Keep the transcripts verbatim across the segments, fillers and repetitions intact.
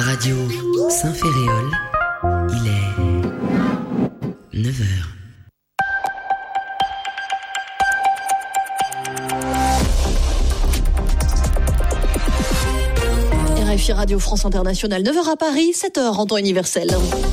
Radio Saint-Féréol, il est neuf heures. R F I Radio France Internationale, neuf heures à Paris, sept heures en temps universel.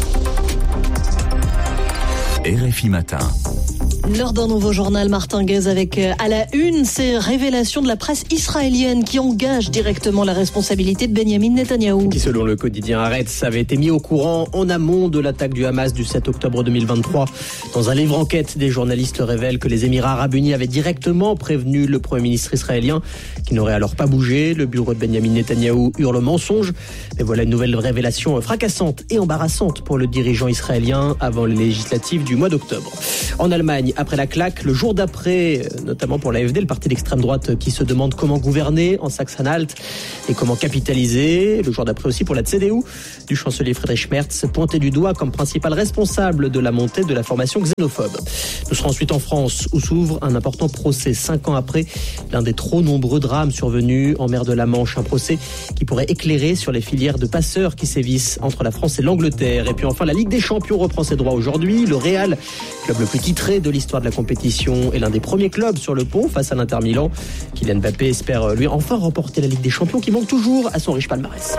R F I Matin. L'heure d'un nouveau journal, Martin Guez, avec à la une ces révélations de la presse israélienne qui engagent directement la responsabilité de Benyamin Netanyahou. Qui, selon le quotidien Haaretz, avait été mis au courant en amont de l'attaque du Hamas du sept octobre deux mille vingt-trois. Dans un livre enquête, des journalistes révèlent que les Émirats Arabes Unis avaient directement prévenu le Premier ministre israélien, qui n'aurait alors pas bougé. Le bureau de Benyamin Netanyahou hurle mensonge. Mais voilà une nouvelle révélation fracassante et embarrassante pour le dirigeant israélien avant les législatives du mois d'octobre. En Allemagne, après la claque, le jour d'après, notamment pour l'A F D, le parti d'extrême droite qui se demande comment gouverner en Sachsen-Anhalt et comment capitaliser. Le jour d'après aussi pour la C D U, du chancelier Friedrich Merz, pointé du doigt comme principal responsable de la montée de la formation xénophobe. Nous serons ensuite en France, où s'ouvre un important procès cinq ans après l'un des trop nombreux drames survenus en mer de la Manche. Un procès qui pourrait éclairer sur les filières de passeurs qui sévissent entre la France et l'Angleterre. Et puis enfin, la Ligue des Champions reprend ses droits aujourd'hui. Le Real, club le plus titré de l'histoire de la compétition, est l'un des premiers clubs sur le pont face à l'Inter Milan. Kylian Mbappé espère lui enfin remporter la Ligue des Champions qui manque toujours à son riche palmarès.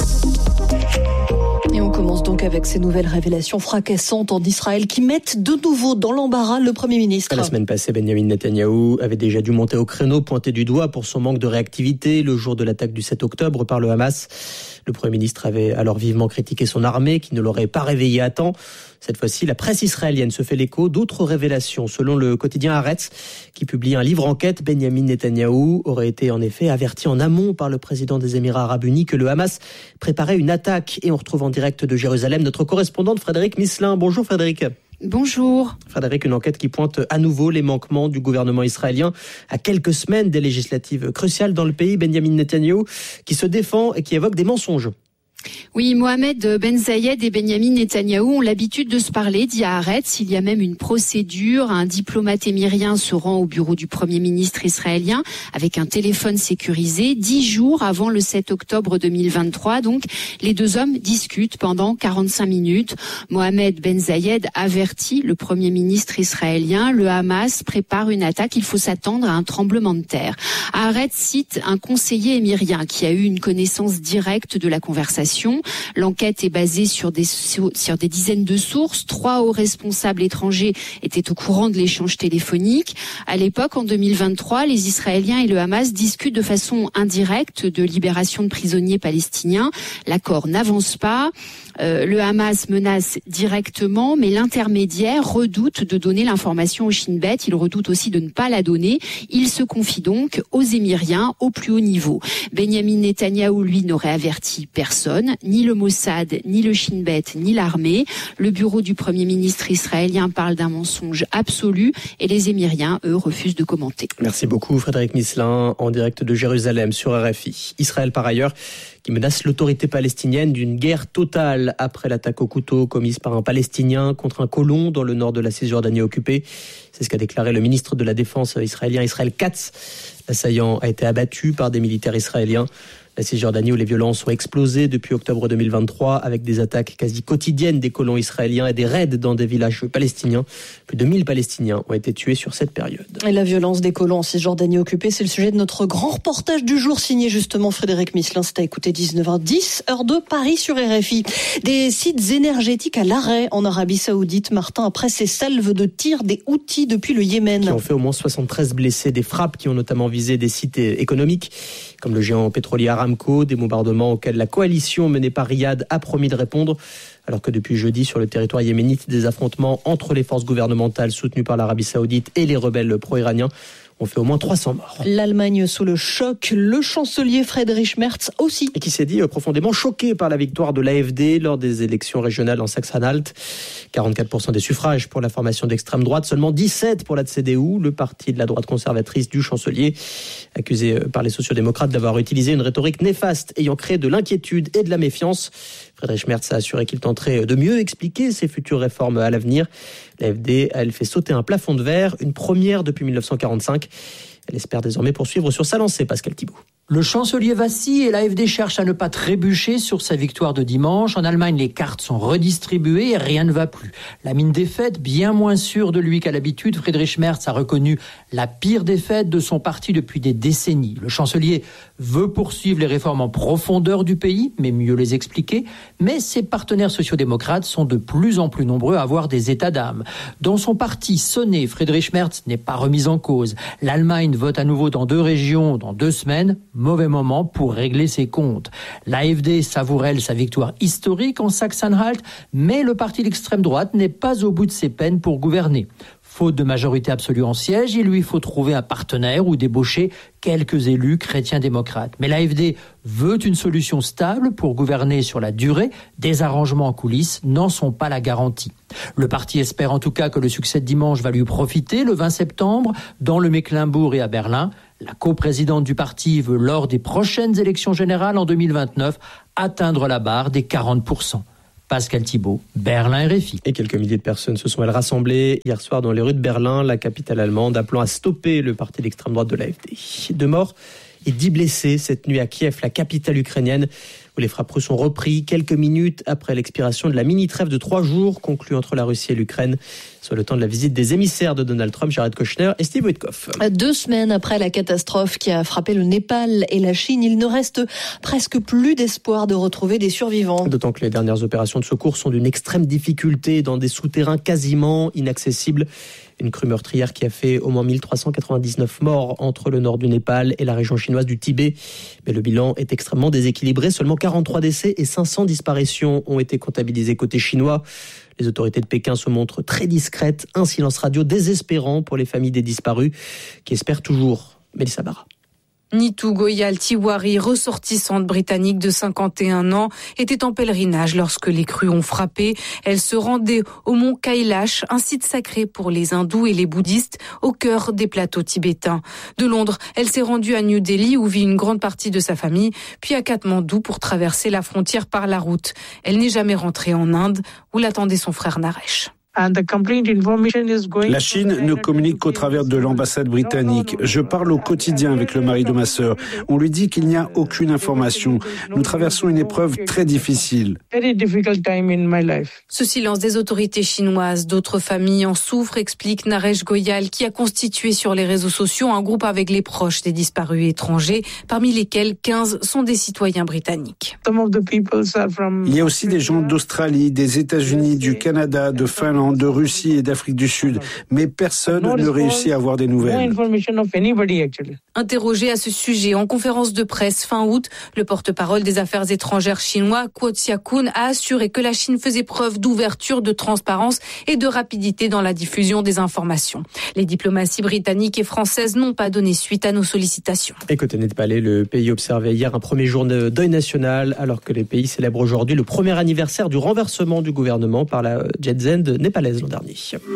Et on commence donc avec ces nouvelles révélations fracassantes en Israël qui mettent de nouveau dans l'embarras le Premier ministre. La semaine passée, Benyamin Netanyahou avait déjà dû monter au créneau, pointé du doigt pour son manque de réactivité le jour de l'attaque du sept octobre par le Hamas. Le Premier ministre avait alors vivement critiqué son armée qui ne l'aurait pas réveillé à temps. Cette fois-ci, la presse israélienne se fait l'écho d'autres révélations. Selon le quotidien Haaretz, qui publie un livre enquête, Benyamin Netanyahou aurait été en effet averti en amont par le président des Émirats Arabes Unis que le Hamas préparait une attaque. Et on retrouve en direct de Jérusalem notre correspondante Frédéric Misselin. Bonjour Frédéric. Bonjour. Frédéric, une enquête qui pointe à nouveau les manquements du gouvernement israélien à quelques semaines des législatives cruciales dans le pays. Benyamin Netanyahou qui se défend et qui évoque des mensonges. Oui, Mohamed Ben Zayed et Benyamin Netanyahou ont l'habitude de se parler, dit Haaretz. Il y a même une procédure. Un diplomate émirien se rend au bureau du Premier ministre israélien avec un téléphone sécurisé dix jours avant le sept octobre deux mille vingt-trois. Donc, les deux hommes discutent pendant quarante-cinq minutes. Mohamed Ben Zayed avertit le Premier ministre israélien. Le Hamas prépare une attaque. Il faut s'attendre à un tremblement de terre. Haaretz cite un conseiller émirien qui a eu une connaissance directe de la conversation. L'enquête est basée sur des, sur des dizaines de sources. Trois hauts responsables étrangers étaient au courant de l'échange téléphonique. À l'époque, en deux mille vingt-trois, les Israéliens et le Hamas discutent de façon indirecte de libération de prisonniers palestiniens. L'accord n'avance pas. Euh, le Hamas menace directement, mais l'intermédiaire redoute de donner l'information au Shin Bet. Il redoute aussi de ne pas la donner. Il se confie donc aux Émiriens au plus haut niveau. Benyamin Netanyahou, lui, n'aurait averti personne. Ni le Mossad, ni le Shin Bet, ni l'armée. Le bureau du Premier ministre israélien parle d'un mensonge absolu et les Émiriens, eux, refusent de commenter. Merci beaucoup Frédéric Misselin, en direct de Jérusalem sur R F I. Israël, par ailleurs, qui menace l'autorité palestinienne d'une guerre totale après l'attaque au couteau commise par un Palestinien contre un colon dans le nord de la Cisjordanie occupée. C'est ce qu'a déclaré le ministre de la Défense israélien, Israël Katz. L'assaillant a été abattu par des militaires israéliens. La Cisjordanie où les violences ont explosé depuis octobre deux mille vingt-trois avec des attaques quasi quotidiennes des colons israéliens et des raids dans des villages palestiniens. Plus de mille Palestiniens ont été tués sur cette période. Et la violence des colons en Cisjordanie occupée, c'est le sujet de notre grand reportage du jour signé justement Frédéric Misselin. C'est à écouter dix-neuf heures dix, heure de Paris sur R F I. Des sites énergétiques à l'arrêt en Arabie Saoudite, Martin, après ces salves de tir des Houthis depuis le Yémen. Qui ont fait au moins soixante-treize blessés, des frappes qui ont notamment visé des sites économiques comme le géant pétrolier Aramco, des bombardements auxquels la coalition menée par Riyad a promis de répondre, alors que depuis jeudi, sur le territoire yéménite, des affrontements entre les forces gouvernementales soutenues par l'Arabie Saoudite et les rebelles pro-iraniens ont fait au moins trois cents morts. L'Allemagne sous le choc, le chancelier Friedrich Merz aussi. Et qui s'est dit profondément choqué par la victoire de l'A F D lors des élections régionales en Sachsen-Anhalt. quarante-quatre pour cent des suffrages pour la formation d'extrême droite, seulement dix-sept pour la C D U, le parti de la droite conservatrice du chancelier, accusé par les sociodémocrates d'avoir utilisé une rhétorique néfaste ayant créé de l'inquiétude et de la méfiance. Friedrich Merz a assuré qu'il tenterait de mieux expliquer ses futures réformes à l'avenir. L'A F D, elle, fait sauter un plafond de verre, une première depuis mille neuf cent quarante-cinq. Elle espère désormais poursuivre sur sa lancée, Pascal Thibault. Le chancelier vacille et l'A F D cherche à ne pas trébucher sur sa victoire de dimanche. En Allemagne, les cartes sont redistribuées et rien ne va plus. La mine défaite, bien moins sûr de lui qu'à l'habitude, Friedrich Merz a reconnu la pire défaite de son parti depuis des décennies. Le chancelier veut poursuivre les réformes en profondeur du pays, mais mieux les expliquer. Mais ses partenaires sociodémocrates sont de plus en plus nombreux à avoir des états d'âme. Dans son parti sonné, Friedrich Merz n'est pas remis en cause. L'Allemagne vote à nouveau dans deux régions dans deux semaines. Mauvais moment pour régler ses comptes. L'A F D savoure, elle, sa victoire historique en Saxe-Anhalt, mais le parti d'extrême droite n'est pas au bout de ses peines pour gouverner. Faute de majorité absolue en siège, il lui faut trouver un partenaire ou débaucher quelques élus chrétiens-démocrates. Mais l'A F D veut une solution stable pour gouverner sur la durée. Des arrangements en coulisses n'en sont pas la garantie. Le parti espère en tout cas que le succès de dimanche va lui profiter le vingt septembre dans le Mecklembourg et à Berlin. La coprésidente du parti veut, lors des prochaines élections générales en deux mille vingt-neuf, atteindre la barre des quarante pour cent. Pascal Thibault, Berlin R F I. Et quelques milliers de personnes se sont elles rassemblées hier soir dans les rues de Berlin, la capitale allemande, appelant à stopper le parti d'extrême droite de l'A F D. Deux morts et dix blessés cette nuit à Kiev, la capitale ukrainienne, où les frappes russes ont repris quelques minutes après l'expiration de la mini-trêve de trois jours conclue entre la Russie et l'Ukraine, soit le temps de la visite des émissaires de Donald Trump, Jared Kushner et Steve Witkoff. Deux semaines après la catastrophe qui a frappé le Népal et la Chine, il ne reste presque plus d'espoir de retrouver des survivants. D'autant que les dernières opérations de secours sont d'une extrême difficulté dans des souterrains quasiment inaccessibles. Une crue meurtrière qui a fait au moins mille trois cent quatre-vingt-dix-neuf morts entre le nord du Népal et la région chinoise du Tibet. Mais le bilan est extrêmement déséquilibré. Seulement quarante-trois décès et cinq cents disparitions ont été comptabilisés côté chinois. Les autorités de Pékin se montrent très discrètes. Un silence radio désespérant pour les familles des disparus qui espèrent toujours. Mélissa Barra. Nitu Goyal Tiwari, ressortissante britannique de cinquante et un ans, était en pèlerinage lorsque les crues ont frappé. Elle se rendait au mont Kailash, un site sacré pour les hindous et les bouddhistes, au cœur des plateaux tibétains. De Londres, elle s'est rendue à New Delhi où vit une grande partie de sa famille, puis à Katmandou pour traverser la frontière par la route. Elle n'est jamais rentrée en Inde, où l'attendait son frère Naresh. La Chine ne communique qu'au travers de l'ambassade britannique. Je parle au quotidien avec le mari de ma sœur. On lui dit qu'il n'y a aucune information. Nous traversons une épreuve très difficile. Ce silence des autorités chinoises, d'autres familles en souffrent, explique Naresh Goyal, qui a constitué sur les réseaux sociaux un groupe avec les proches des disparus étrangers, parmi lesquels quinze sont des citoyens britanniques. Il y a aussi des gens d'Australie, des États-Unis, du Canada, de Finlande, de Russie et d'Afrique du Sud, mais personne ne réussit à avoir des nouvelles. Interrogé à ce sujet en conférence de presse fin août, le porte-parole des affaires étrangères chinois, Guo Xiaokun, a assuré que la Chine faisait preuve d'ouverture, de transparence et de rapidité dans la diffusion des informations. Les diplomaties britanniques et françaises n'ont pas donné suite à nos sollicitations. Et côté népalais, le pays observait hier un premier jour de deuil national, alors que le pays célèbre aujourd'hui le premier anniversaire du renversement du gouvernement par la Jet-Zen népalaise l'an dernier.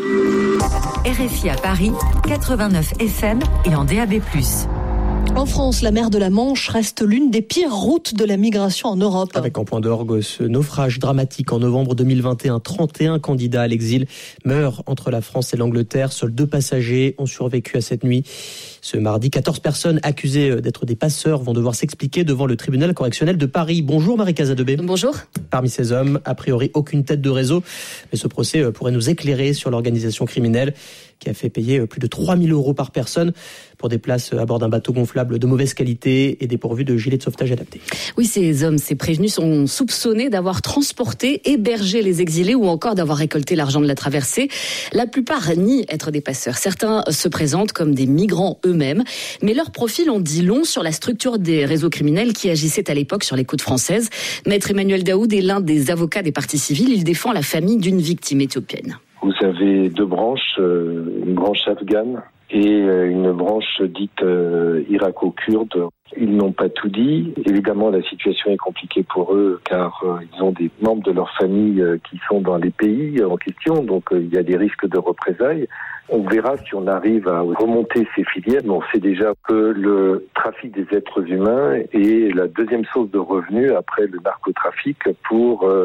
R F I à Paris, quatre-vingt-neuf F M et en D A B plus. En France, la mer de la Manche reste l'une des pires routes de la migration en Europe. Avec en point d'orgue ce naufrage dramatique en novembre deux mille vingt et un, trente et un candidats à l'exil meurent entre la France et l'Angleterre. Seuls deux passagers ont survécu à cette nuit. Ce mardi, quatorze personnes accusées d'être des passeurs vont devoir s'expliquer devant le tribunal correctionnel de Paris. Bonjour Marie Casadebé. Bonjour. Parmi ces hommes, a priori aucune tête de réseau, mais ce procès pourrait nous éclairer sur l'organisation criminelle qui a fait payer plus de trois mille euros par personne pour des places à bord d'un bateau gonflable de mauvaise qualité et dépourvu de gilets de sauvetage adaptés. Oui, ces hommes, ces prévenus sont soupçonnés d'avoir transporté, hébergé les exilés ou encore d'avoir récolté l'argent de la traversée. La plupart nient être des passeurs. Certains se présentent comme des migrants eux-mêmes, mais leurs profils ont dit long sur la structure des réseaux criminels qui agissaient à l'époque sur les côtes françaises. Maître Emmanuel Daoud est l'un des avocats des parties civiles. Il défend la famille d'une victime éthiopienne. Vous avez deux branches, une branche afghane et une branche dite irako-kurde. Ils n'ont pas tout dit. Évidemment, la situation est compliquée pour eux car ils ont des membres de leur famille qui sont dans les pays en question, donc il y a des risques de représailles. On verra si on arrive à remonter ces filières, mais on sait déjà que le trafic des êtres humains est la deuxième source de revenus après le narcotrafic pour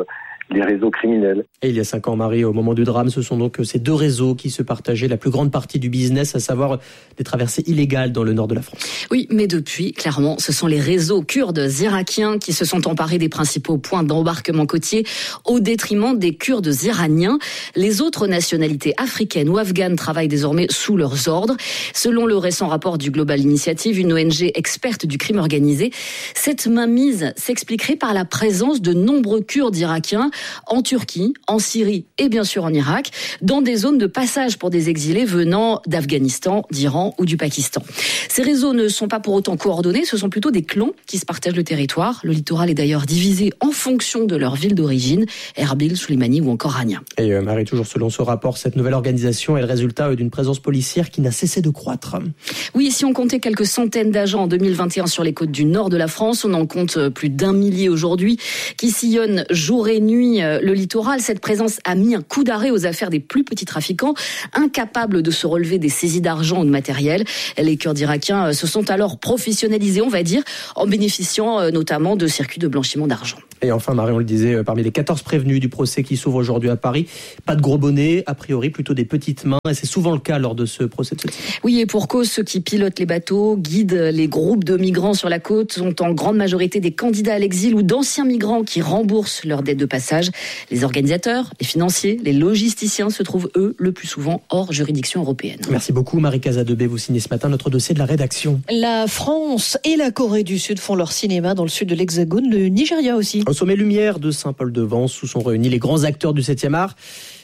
les réseaux criminels. Et il y a cinq ans, Marie, au moment du drame, ce sont donc ces deux réseaux qui se partageaient la plus grande partie du business, à savoir des traversées illégales dans le nord de la France. Oui, mais depuis, clairement, ce sont les réseaux kurdes irakiens qui se sont emparés des principaux points d'embarquement côtier au détriment des Kurdes iraniens. Les autres nationalités africaines ou afghanes travaillent désormais sous leurs ordres. Selon le récent rapport du Global Initiative, une O N G experte du crime organisé, cette mainmise s'expliquerait par la présence de nombreux Kurdes irakiens en Turquie, en Syrie et bien sûr en Irak, dans des zones de passage pour des exilés venant d'Afghanistan, d'Iran ou du Pakistan. Ces réseaux ne sont pas pour autant coordonnés, ce sont plutôt des clans qui se partagent le territoire. Le littoral est d'ailleurs divisé en fonction de leur ville d'origine, Erbil, Souleymanie ou encore Rania. Et euh, Marie, toujours selon ce rapport, cette nouvelle organisation est le résultat d'une présence policière qui n'a cessé de croître. Oui, si on comptait quelques centaines d'agents en deux mille vingt et un sur les côtes du nord de la France, on en compte plus d'un millier aujourd'hui qui sillonnent jour et nuit le littoral. Cette présence a mis un coup d'arrêt aux affaires des plus petits trafiquants, incapables de se relever des saisies d'argent ou de matériel. Les Kurdes irakiens se sont alors professionnalisés, on va dire, en bénéficiant notamment de circuits de blanchiment d'argent. Et enfin, Marie, on le disait, parmi les quatorze prévenus du procès qui s'ouvre aujourd'hui à Paris, pas de gros bonnets, a priori plutôt des petites mains, et c'est souvent le cas lors de ce procès de ce type. Oui, et pour cause, ceux qui pilotent les bateaux, guident les groupes de migrants sur la côte, sont en grande majorité des candidats à l'exil ou d'anciens migrants qui remboursent leurs dettes de passage. Les organisateurs, les financiers, les logisticiens se trouvent, eux, le plus souvent hors juridiction européenne. Merci beaucoup, Marie Casadebé. Vous signez ce matin notre dossier de la rédaction. La France et la Corée du Sud font leur cinéma dans le sud de l'Hexagone, le Nigeria aussi. Au sommet Lumière de Saint-Paul-de-Vence, où sont réunis les grands acteurs du septième art,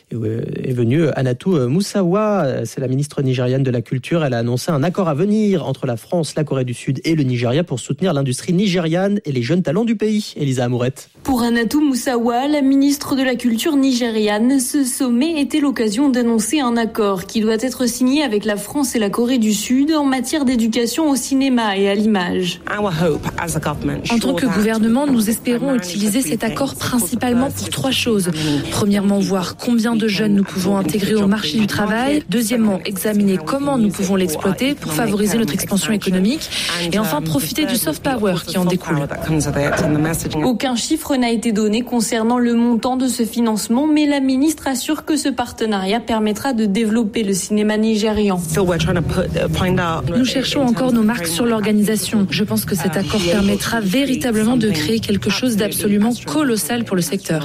est venue Hannatu Musawa, c'est la ministre nigériane de la Culture. Elle a annoncé un accord à venir entre la France, la Corée du Sud et le Nigeria pour soutenir l'industrie nigériane et les jeunes talents du pays. Elisa Amourette. Pour Hannatu Musawa, la ministre de la Culture nigériane, ce sommet était l'occasion d'annoncer un accord qui doit être signé avec la France et la Corée du Sud en matière d'éducation au cinéma et à l'image. En tant que gouvernement, nous espérons utiliser cet accord principalement pour trois choses. Premièrement, voir combien de jeunes nous pouvons intégrer au marché du travail. Deuxièmement, examiner comment nous pouvons l'exploiter pour favoriser notre expansion économique. Et enfin, profiter du soft power qui en découle. Aucun chiffre n'a été donné concernant le montant de ce financement, mais la ministre assure que ce partenariat permettra de développer le cinéma nigérian. Nous cherchons encore nos marques sur l'organisation. Je pense que cet accord permettra véritablement de créer quelque chose d'absolument colossal pour le secteur.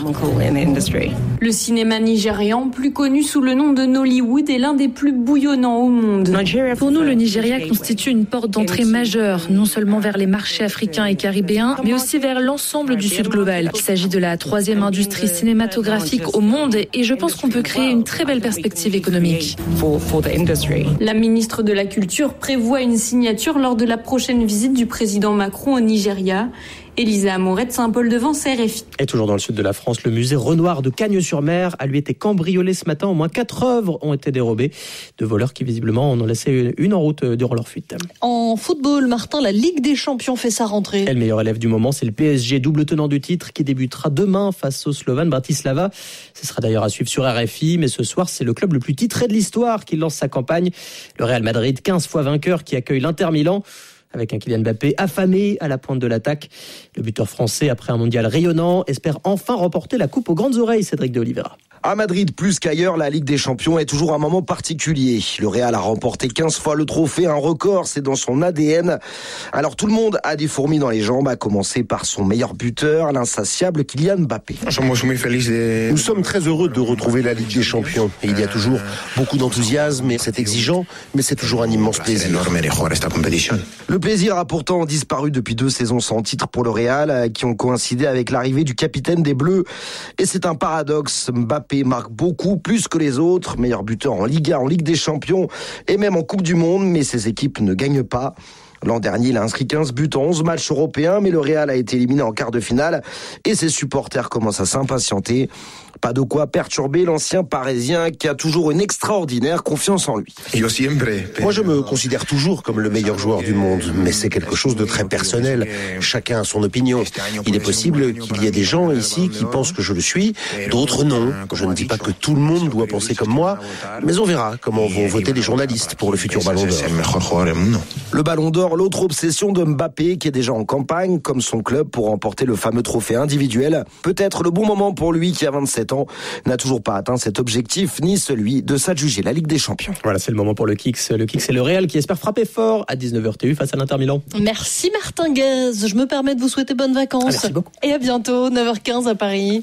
Le cinéma nigérian, plus connu sous le nom de Nollywood, est l'un des plus bouillonnants au monde. Pour nous, le Nigeria constitue une porte d'entrée majeure, non seulement vers les marchés africains et caribéens, mais aussi vers l'ensemble du Sud global. Il s'agit de la troisième industrie cinématographique au monde et je pense qu'on peut créer une très belle perspective économique. La ministre de la Culture prévoit une signature lors de la prochaine visite du président Macron au Nigeria. Elisa Amourette, Saint-Paul-de-Vence, R F I. Et toujours dans le sud de la France, le musée Renoir de Cagnes-sur-Mer a lui été cambriolé ce matin. Au moins quatre œuvres ont été dérobées de voleurs qui visiblement en ont laissé une en route durant leur fuite. En football, Martin, la Ligue des Champions fait sa rentrée. Et le meilleur élève du moment, c'est le P S G, double tenant du titre, qui débutera demain face au Slovène Bratislava. Ce sera d'ailleurs à suivre sur R F I, mais ce soir, c'est le club le plus titré de l'histoire qui lance sa campagne. Le Real Madrid, quinze fois vainqueur, qui accueille l'Inter Milan, avec un Kylian Mbappé affamé à la pointe de l'attaque. Le buteur français, après un mondial rayonnant, espère enfin remporter la coupe aux grandes oreilles, Cédric de Oliveira. À Madrid, plus qu'ailleurs, la Ligue des Champions est toujours un moment particulier. Le Real a remporté quinze fois le trophée, un record, c'est dans son A D N. Alors tout le monde a des fourmis dans les jambes, à commencer par son meilleur buteur, l'insatiable Kylian Mbappé. Nous sommes très heureux de retrouver la Ligue des Champions. Et il y a toujours beaucoup d'enthousiasme, et c'est exigeant, mais c'est toujours un immense plaisir. Le plaisir a pourtant disparu depuis deux saisons sans titre pour le Real, qui ont coïncidé avec l'arrivée du capitaine des Bleus. Et c'est un paradoxe, Mbappé marque beaucoup, plus que les autres, meilleur buteur en Ligue un, en Ligue des Champions et même en Coupe du Monde, mais ses équipes ne gagnent pas. L'an dernier, il a inscrit quinze buts en onze matchs européens, mais le Real a été éliminé en quart de finale et ses supporters commencent à s'impatienter. Pas de quoi perturber l'ancien Parisien qui a toujours une extraordinaire confiance en lui. Moi, je me considère toujours comme le meilleur joueur du monde, mais c'est quelque chose de très personnel. Chacun a son opinion. Il est possible qu'il y ait des gens ici qui pensent que je le suis, d'autres non. Je ne dis pas que tout le monde doit penser comme moi, mais on verra comment vont voter les journalistes pour le futur Ballon d'Or. Le Ballon d'Or alors l'autre obsession de Mbappé qui est déjà en campagne, comme son club, pour remporter le fameux trophée individuel. Peut-être le bon moment pour lui qui, à vingt-sept ans, n'a toujours pas atteint cet objectif, ni celui de s'adjuger la Ligue des Champions. Voilà, c'est le moment pour le Kicks. Le Kicks, c'est le Real qui espère frapper fort à dix-neuf heures T U face à l'Inter Milan. Merci Martin Guez. Je me permets de vous souhaiter bonnes vacances. Ah, merci beaucoup. Et à bientôt, neuf heures quinze à Paris.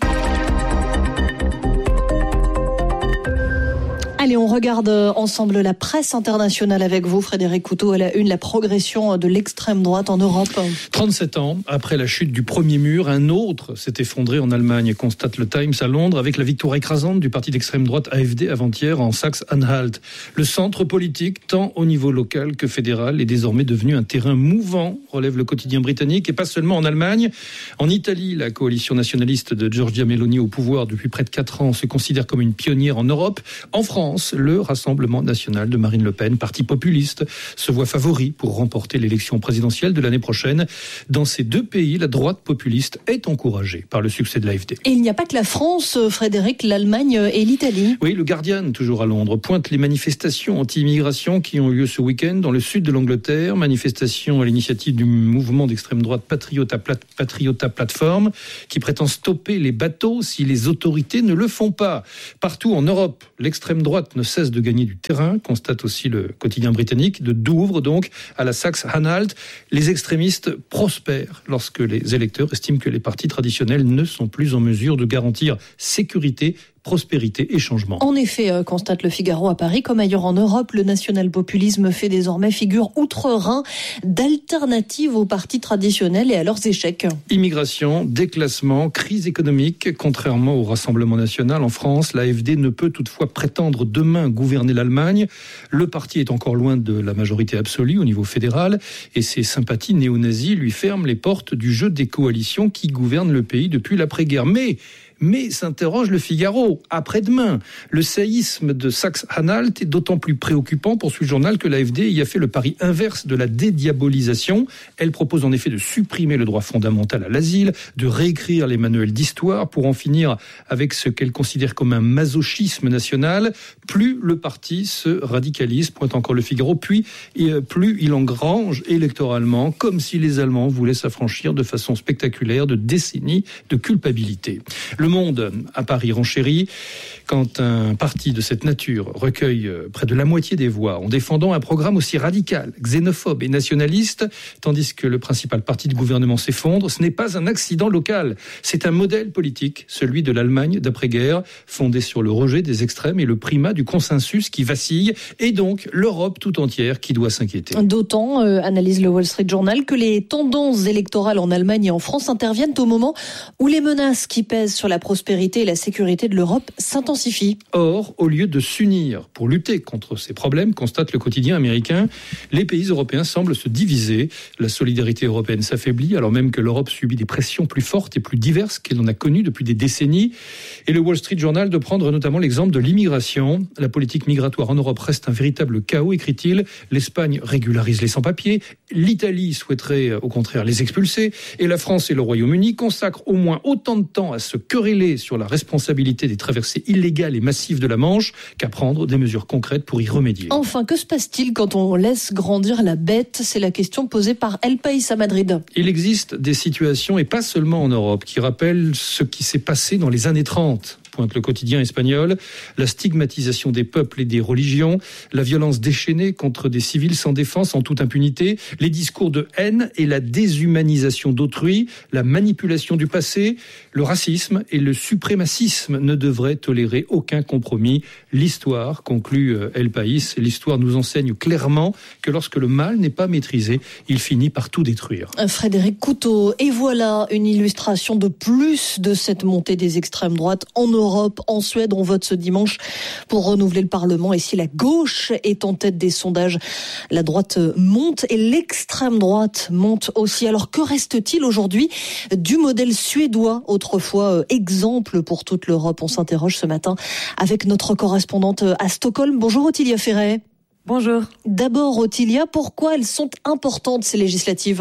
Allez, on regarde ensemble la presse internationale avec vous, Frédéric Couteau, à la une, la progression de l'extrême droite en Europe. trente-sept ans après la chute du premier mur, un autre s'est effondré en Allemagne, constate le Times à Londres, avec la victoire écrasante du parti d'extrême droite A F D avant-hier en Saxe-Anhalt. Le centre politique, tant au niveau local que fédéral, est désormais devenu un terrain mouvant, relève le quotidien britannique, et pas seulement en Allemagne. En Italie, la coalition nationaliste de Giorgia Meloni au pouvoir depuis près de quatre ans se considère comme une pionnière en Europe. En France, le Rassemblement national de Marine Le Pen, parti populiste, se voit favori pour remporter l'élection présidentielle de l'année prochaine. Dans ces deux pays, la droite populiste est encouragée par le succès de l'A F D. Et il n'y a pas que la France, Frédéric, l'Allemagne et l'Italie. Oui, le Guardian, toujours à Londres, pointe les manifestations anti-immigration qui ont eu lieu ce week-end dans le sud de l'Angleterre. Manifestations à l'initiative du mouvement d'extrême droite Patriota, Plat- Patriota Platform, qui prétend stopper les bateaux si les autorités ne le font pas. Partout en Europe, l'extrême droite ne cesse de gagner du terrain, constate aussi le quotidien britannique, de Douvres donc à la Saxe-Anhalt. Les extrémistes prospèrent lorsque les électeurs estiment que les partis traditionnels ne sont plus en mesure de garantir sécurité, prospérité et changement. En effet, euh, constate le Figaro à Paris, comme ailleurs en Europe, le national-populisme fait désormais figure outre-Rhin d'alternative aux partis traditionnels et à leurs échecs. Immigration, déclassement, crise économique. Contrairement au Rassemblement national en France, l'A F D ne peut toutefois prétendre demain gouverner l'Allemagne. Le parti est encore loin de la majorité absolue au niveau fédéral et ses sympathies néo-nazis lui ferment les portes du jeu des coalitions qui gouvernent le pays depuis l'après-guerre. Mais Mais s'interroge le Figaro, après-demain. Le séisme de Saxe-Anhalt est d'autant plus préoccupant, poursuit le journal, que l'A F D y a fait le pari inverse de la dédiabolisation. Elle propose en effet de supprimer le droit fondamental à l'asile, de réécrire les manuels d'histoire pour en finir avec ce qu'elle considère comme un masochisme national. Plus le parti se radicalise, pointe encore le Figaro, puis plus il engrange électoralement, comme si les Allemands voulaient s'affranchir de façon spectaculaire de décennies de culpabilité. Le Monde, à Paris, renchérit quand un parti de cette nature recueille près de la moitié des voix en défendant un programme aussi radical, xénophobe et nationaliste, tandis que le principal parti de gouvernement s'effondre. Ce n'est pas un accident local, c'est un modèle politique, celui de l'Allemagne d'après-guerre, fondé sur le rejet des extrêmes et le primat du consensus qui vacille, et donc l'Europe tout entière qui doit s'inquiéter. D'autant, euh, analyse le Wall Street Journal, que les tendances électorales en Allemagne et en France interviennent au moment où les menaces qui pèsent sur la prospérité et la sécurité de l'Europe s'intensifient. Or, au lieu de s'unir pour lutter contre ces problèmes, constate le quotidien américain, les pays européens semblent se diviser. La solidarité européenne s'affaiblit, alors même que l'Europe subit des pressions plus fortes et plus diverses qu'elle n'en a connues depuis des décennies. Et le Wall Street Journal de prendre notamment l'exemple de l'immigration. La politique migratoire en Europe reste un véritable chaos, écrit-il. L'Espagne régularise les sans-papiers, l'Italie souhaiterait au contraire les expulser, et la France et le Royaume-Uni consacrent au moins autant de temps à se quereller sur la responsabilité des traversées illégales et massives de la Manche qu'à prendre des mesures concrètes pour y remédier. Enfin, que se passe-t-il quand on laisse grandir la bête ? C'est la question posée par El País à Madrid. Il existe des situations, et pas seulement en Europe, qui rappellent ce qui s'est passé dans les années trente. Pointe le quotidien espagnol, la stigmatisation des peuples et des religions, la violence déchaînée contre des civils sans défense en toute impunité, les discours de haine et la déshumanisation d'autrui, la manipulation du passé, le racisme et le suprémacisme ne devraient tolérer aucun compromis. L'histoire, conclut El País, l'histoire nous enseigne clairement que lorsque le mal n'est pas maîtrisé, il finit par tout détruire. Frédéric Couteau, et voilà une illustration de plus de cette montée des extrêmes droites en Europe. Europe, en Suède, on vote ce dimanche pour renouveler le Parlement. Et si la gauche est en tête des sondages, la droite monte et l'extrême droite monte aussi. Alors que reste-t-il aujourd'hui du modèle suédois, autrefois exemple pour toute l'Europe ? On s'interroge ce matin avec notre correspondante à Stockholm. Bonjour Ottilia Ferret. Bonjour. D'abord Ottilia, pourquoi elles sont importantes ces législatives ?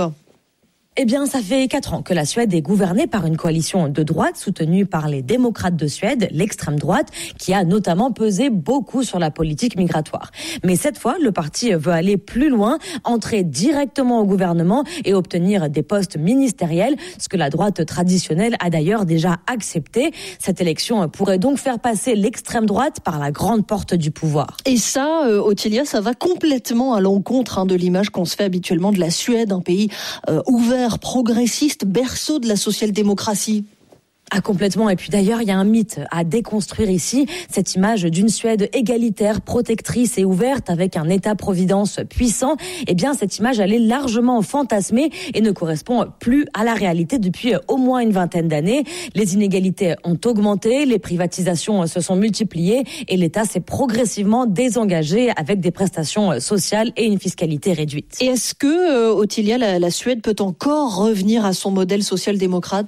Eh bien, ça fait quatre ans que la Suède est gouvernée par une coalition de droite soutenue par les démocrates de Suède, l'extrême droite, qui a notamment pesé beaucoup sur la politique migratoire. Mais cette fois, le parti veut aller plus loin, entrer directement au gouvernement et obtenir des postes ministériels, ce que la droite traditionnelle a d'ailleurs déjà accepté. Cette élection pourrait donc faire passer l'extrême droite par la grande porte du pouvoir. Et ça, euh, Ottilia, ça va complètement à l'encontre hein, de l'image qu'on se fait habituellement de la Suède, un pays euh, ouvert, progressiste, berceau de la social-démocratie. Ah, complètement. Et puis d'ailleurs, il y a un mythe à déconstruire ici. Cette image d'une Suède égalitaire, protectrice et ouverte avec un État-providence puissant. Eh bien, cette image, elle est largement fantasmée et ne correspond plus à la réalité depuis au moins une vingtaine d'années. Les inégalités ont augmenté, les privatisations se sont multipliées et l'État s'est progressivement désengagé avec des prestations sociales et une fiscalité réduite. Et est-ce que, euh, Ottilia, la, la Suède peut encore revenir à son modèle social-démocrate ?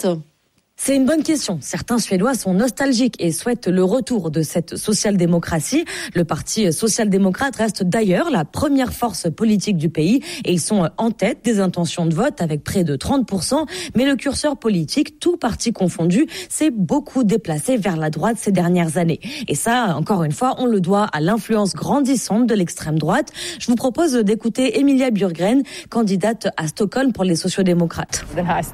C'est une bonne question. Certains Suédois sont nostalgiques et souhaitent le retour de cette social-démocratie. Le parti social-démocrate reste d'ailleurs la première force politique du pays et ils sont en tête des intentions de vote avec près de trente pour cent. Mais le curseur politique, tout parti confondu, s'est beaucoup déplacé vers la droite ces dernières années. Et ça, encore une fois, on le doit à l'influence grandissante de l'extrême droite. Je vous propose d'écouter Emilia Björgren, candidate à Stockholm pour les sociodémocrates.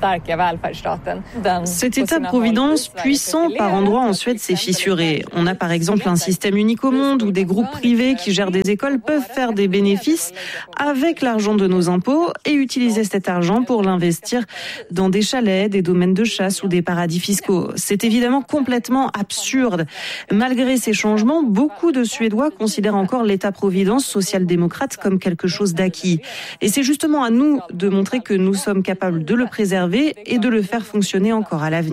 Cet État-providence puissant par endroits en Suède s'est fissuré. On a par exemple un système unique au monde où des groupes privés qui gèrent des écoles peuvent faire des bénéfices avec l'argent de nos impôts et utiliser cet argent pour l'investir dans des chalets, des domaines de chasse ou des paradis fiscaux. C'est évidemment complètement absurde. Malgré ces changements, beaucoup de Suédois considèrent encore l'État-providence social-démocrate comme quelque chose d'acquis. Et c'est justement à nous de montrer que nous sommes capables de le préserver et de le faire fonctionner encore à l'avenir.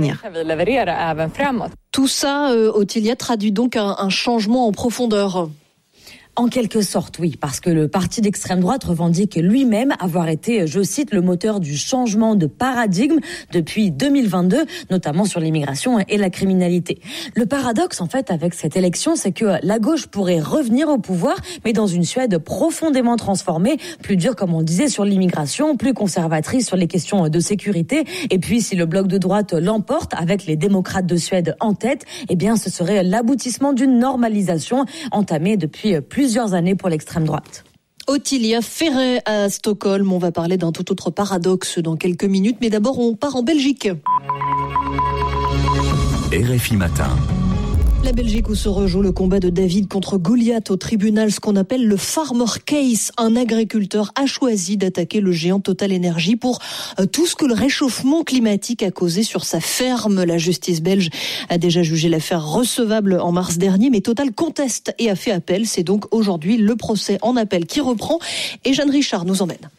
Tout ça, euh, Ottilia, traduit donc un, un changement en profondeur. En quelque sorte, oui, parce que le parti d'extrême droite revendique lui-même avoir été, je cite, le moteur du changement de paradigme depuis deux mille vingt-deux, notamment sur l'immigration et la criminalité. Le paradoxe, en fait, avec cette élection, c'est que la gauche pourrait revenir au pouvoir, mais dans une Suède profondément transformée, plus dure, comme on disait, sur l'immigration, plus conservatrice sur les questions de sécurité. Et puis, si le bloc de droite l'emporte, avec les démocrates de Suède en tête, eh bien, ce serait l'aboutissement d'une normalisation entamée depuis plusieurs plusieurs années pour l'extrême droite. Ottilia Ferret à Stockholm. On va parler d'un tout autre paradoxe dans quelques minutes, mais d'abord on part en Belgique. R F I Matin. La Belgique où se rejoue le combat de David contre Goliath au tribunal, ce qu'on appelle le Farmer Case. Un agriculteur a choisi d'attaquer le géant Total Energy pour tout ce que le réchauffement climatique a causé sur sa ferme. La justice belge a déjà jugé l'affaire recevable en mars dernier, mais Total conteste et a fait appel. C'est donc aujourd'hui le procès en appel qui reprend. Et Jeanne Richard nous emmène.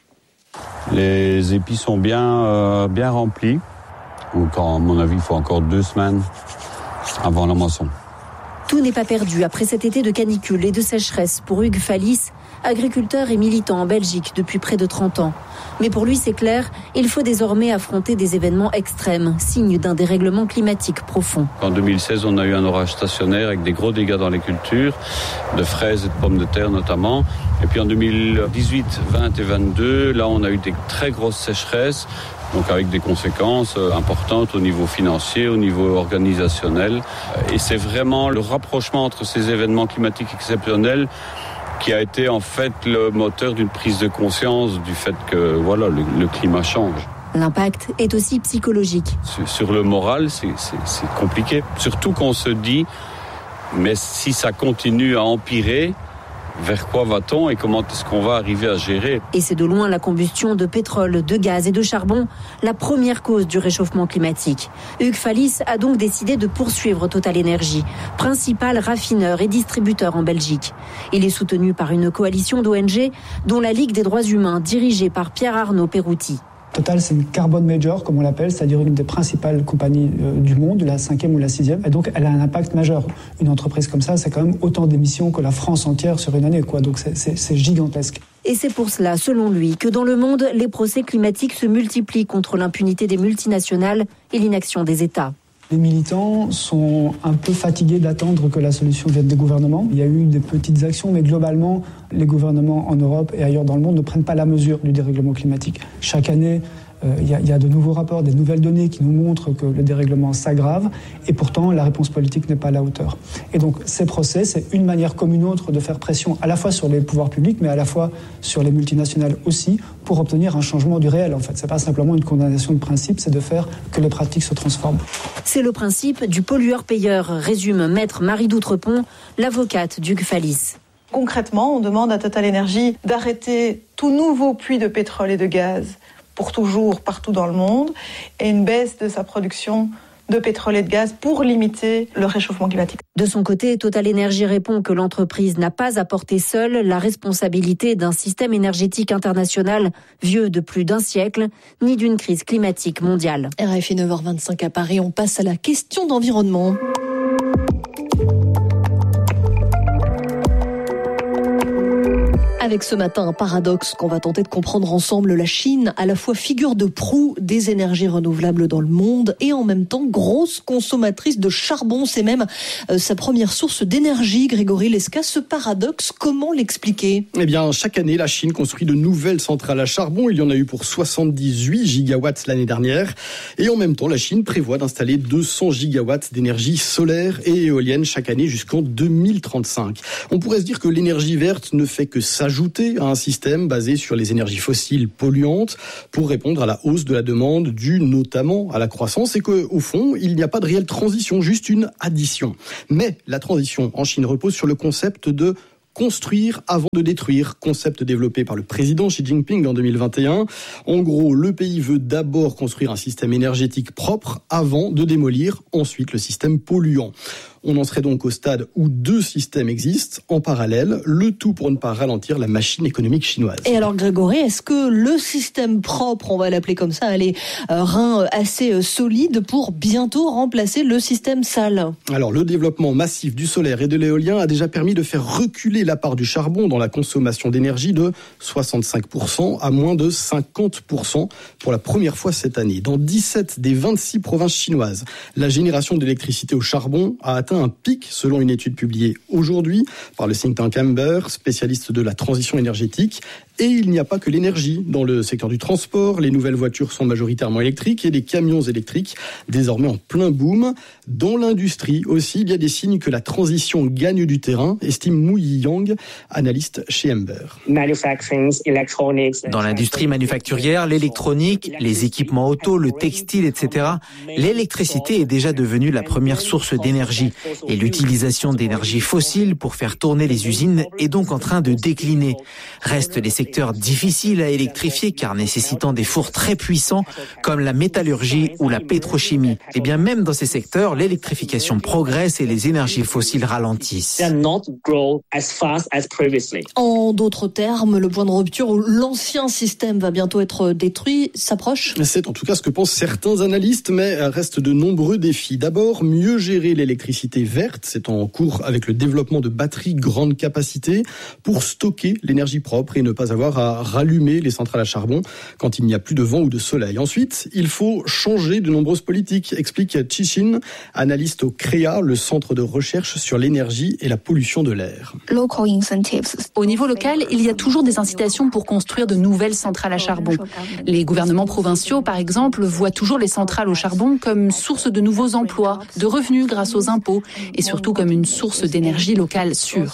Les épis sont bien, euh, bien remplis. Donc, à mon avis, il faut encore deux semaines avant la moisson. Tout n'est pas perdu après cet été de canicule et de sécheresse pour Hugues Fallis, agriculteur et militant en Belgique depuis près de trente ans. Mais pour lui, c'est clair, il faut désormais affronter des événements extrêmes, signe d'un dérèglement climatique profond. En deux mille seize, on a eu un orage stationnaire avec des gros dégâts dans les cultures, de fraises et de pommes de terre notamment. Et puis en deux mille dix-huit, vingt et vingt-deux, là on a eu des très grosses sécheresses, donc avec des conséquences importantes au niveau financier, au niveau organisationnel. Et c'est vraiment le rapprochement entre ces événements climatiques exceptionnels qui a été en fait le moteur d'une prise de conscience du fait que voilà, le, le climat change. L'impact est aussi psychologique. Sur, sur le moral, c'est, c'est, c'est compliqué. Surtout qu'on se dit, mais si ça continue à empirer, vers quoi va-t-on et comment est-ce qu'on va arriver à gérer ? Et c'est de loin la combustion de pétrole, de gaz et de charbon, la première cause du réchauffement climatique. Hugues Fallis a donc décidé de poursuivre Total Energy, principal raffineur et distributeur en Belgique. Il est soutenu par une coalition d'O N G, dont la Ligue des droits humains, dirigée par Pierre-Arnaud Perouti. Total, c'est une carbon major, comme on l'appelle, c'est-à-dire une des principales compagnies euh, du monde, la cinquième ou la sixième. Et donc, elle a un impact majeur. Une entreprise comme ça, c'est quand même autant d'émissions que la France entière sur une année, quoi. Donc, c'est, c'est, c'est gigantesque. Et c'est pour cela, selon lui, que dans le monde, les procès climatiques se multiplient contre l'impunité des multinationales et l'inaction des États. Les militants sont un peu fatigués d'attendre que la solution vienne des gouvernements. Il y a eu des petites actions, mais globalement, les gouvernements en Europe et ailleurs dans le monde ne prennent pas la mesure du dérèglement climatique. Chaque année, Euh, il y a, il y a de nouveaux rapports, des nouvelles données qui nous montrent que le dérèglement s'aggrave et pourtant la réponse politique n'est pas à la hauteur. Et donc ces procès, c'est une manière comme une autre de faire pression à la fois sur les pouvoirs publics mais à la fois sur les multinationales aussi pour obtenir un changement du réel. En fait, c'est pas simplement une condamnation de principe, c'est de faire que les pratiques se transforment. C'est le principe du pollueur-payeur, résume maître Marie d'Outrepont, l'avocate d'Hugues Fallis. Concrètement, on demande à Total Energy d'arrêter tout nouveau puits de pétrole et de gaz pour toujours partout dans le monde et une baisse de sa production de pétrole et de gaz pour limiter le réchauffement climatique. De son côté, Total Energy répond que l'entreprise n'a pas à porter seule la responsabilité d'un système énergétique international vieux de plus d'un siècle, ni d'une crise climatique mondiale. R F I neuf heures vingt-cinq à Paris, on passe à la question d'environnement. Avec ce matin un paradoxe qu'on va tenter de comprendre ensemble. La Chine, à la fois figure de proue des énergies renouvelables dans le monde et en même temps grosse consommatrice de charbon. C'est même euh, sa première source d'énergie. Grégory Lesca, ce paradoxe, comment l'expliquer ? Eh bien, chaque année, la Chine construit de nouvelles centrales à charbon. Il y en a eu pour soixante-dix-huit gigawatts l'année dernière. Et en même temps, la Chine prévoit d'installer deux cents gigawatts d'énergie solaire et éolienne chaque année jusqu'en deux mille trente-cinq. On pourrait se dire que l'énergie verte ne fait que s'ajouter à un système basé sur les énergies fossiles polluantes pour répondre à la hausse de la demande due notamment à la croissance et qu'au fond, il n'y a pas de réelle transition, juste une addition. Mais la transition en Chine repose sur le concept de construire avant de détruire, concept développé par le président Xi Jinping en deux mille vingt et un. En gros, le pays veut d'abord construire un système énergétique propre avant de démolir ensuite le système polluant. On en serait donc au stade où deux systèmes existent en parallèle, le tout pour ne pas ralentir la machine économique chinoise. Et alors Grégory, est-ce que le système propre, on va l'appeler comme ça, a les euh, reins assez euh, solides pour bientôt remplacer le système sale ? Alors le développement massif du solaire et de l'éolien a déjà permis de faire reculer la part du charbon dans la consommation d'énergie de soixante-cinq pour cent à moins de cinquante pour cent pour la première fois cette année. Dans dix-sept des vingt-six provinces chinoises, la génération d'électricité au charbon a atteint un pic selon une étude publiée aujourd'hui par le think tank Amber, spécialiste de la transition énergétique. Et il n'y a pas que l'énergie. Dans le secteur du transport, les nouvelles voitures sont majoritairement électriques et les camions électriques désormais en plein boom. Dans l'industrie aussi, il y a des signes que la transition gagne du terrain, estime Mu Yiyang, analyste chez Amber. Dans l'industrie manufacturière, l'électronique, les équipements auto, le textile, et cetera, l'électricité est déjà devenue la première source d'énergie. Et l'utilisation d'énergie fossile pour faire tourner les usines est donc en train de décliner. Restent les secteurs difficiles à électrifier car nécessitant des fours très puissants comme la métallurgie ou la pétrochimie. Et bien même dans ces secteurs, l'électrification progresse et les énergies fossiles ralentissent. En d'autres termes, le point de rupture où l'ancien système va bientôt être détruit s'approche ? C'est en tout cas ce que pensent certains analystes, mais restent de nombreux défis. D'abord, mieux gérer l'électricité verte. C'est en cours avec le développement de batteries grande capacité pour stocker l'énergie propre et ne pas avoir à rallumer les centrales à charbon quand il n'y a plus de vent ou de soleil. Ensuite, il faut changer de nombreuses politiques, explique Chi Xin, analyste au C R E A, le centre de recherche sur l'énergie et la pollution de l'air. Au niveau local, il y a toujours des incitations pour construire de nouvelles centrales à charbon. Les gouvernements provinciaux, par exemple, voient toujours les centrales au charbon comme source de nouveaux emplois, de revenus grâce aux impôts et surtout comme une source d'énergie locale sûre.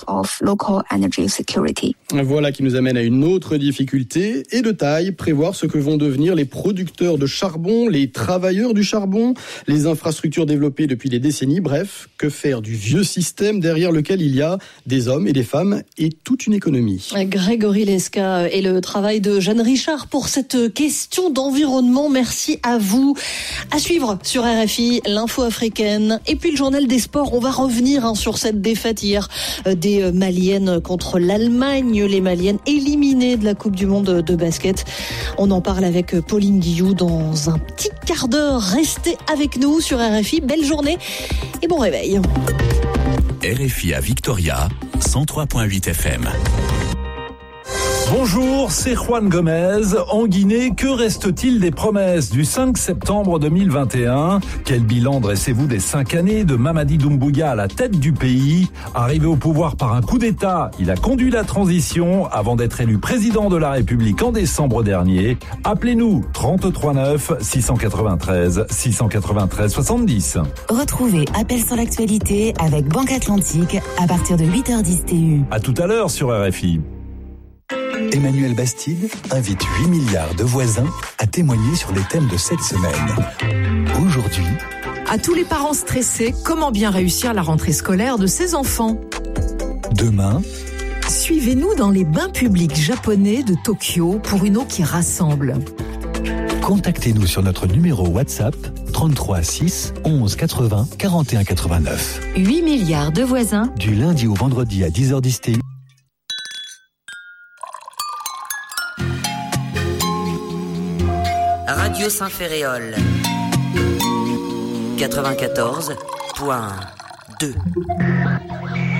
Voilà qui nous amène à une autre difficulté et de taille, prévoir ce que vont devenir les producteurs de charbon, les travailleurs du charbon, les infrastructures développées depuis des décennies, bref, que faire du vieux système derrière lequel il y a des hommes et des femmes et toute une économie. Grégory Lesca et le travail de Jeanne Richard pour cette question d'environnement. Merci à vous. À suivre sur R F I, l'info africaine et puis le journal des sports. On va revenir hein, sur cette défaite hier euh, des Maliennes contre l'Allemagne. Les Maliennes éliminées de la Coupe du Monde de basket. On en parle avec Pauline Guillou dans un petit quart d'heure. Restez avec nous sur R F I. Belle journée et bon réveil. R F I à Victoria, cent trois virgule huit F M. Bonjour, c'est Juan Gomez. En Guinée, que reste-t-il des promesses du cinq septembre deux mille vingt et un? Quel bilan dressez-vous des cinq années de Mamadi Doumbouya à la tête du pays? Arrivé au pouvoir par un coup d'État, il a conduit la transition avant d'être élu président de la République en décembre dernier. Appelez-nous trente-trois neuf six cent quatre-vingt-treize six cent quatre-vingt-treize soixante-dix. Retrouvez Appel sur l'actualité avec Banque Atlantique à partir de huit heures dix T U. À tout à l'heure sur R F I. Emmanuel Bastide invite huit milliards de voisins à témoigner sur les thèmes de cette semaine. Aujourd'hui, à tous les parents stressés, comment bien réussir la rentrée scolaire de ses enfants? Demain, suivez-nous dans les bains publics japonais de Tokyo pour une eau qui rassemble. Contactez-nous sur notre numéro WhatsApp trente-trois six onze quatre-vingts quarante et un quatre-vingt-neuf. huit milliards de voisins. Du lundi au vendredi à dix heures dix T U. Radio Saint-Ferréol quatre-vingt-quatorze point deux.